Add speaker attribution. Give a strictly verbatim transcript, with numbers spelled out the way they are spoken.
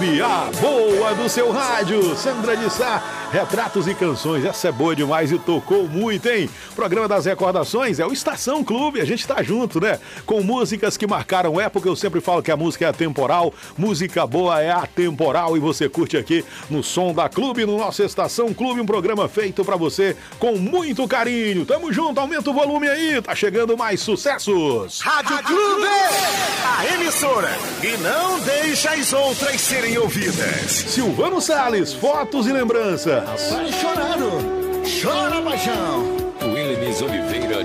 Speaker 1: Clube, a boa do seu rádio. Sandra de Sá, retratos e canções, essa é boa demais e tocou muito, hein? Programa das recordações é o Estação Clube, a gente tá junto, né? Com músicas que marcaram época, eu sempre falo que a música é atemporal, música boa é atemporal e você curte aqui no Som da Clube, no nosso Estação Clube, um programa feito pra você com muito carinho. Tamo junto, aumenta o volume aí, tá chegando mais sucessos.
Speaker 2: Rádio Clube, a emissora que não deixa as outras serem ouvidas.
Speaker 1: Silvano Salles, fotos e lembranças.
Speaker 2: Apaixonado, chora paixão.
Speaker 3: Willis Oliveira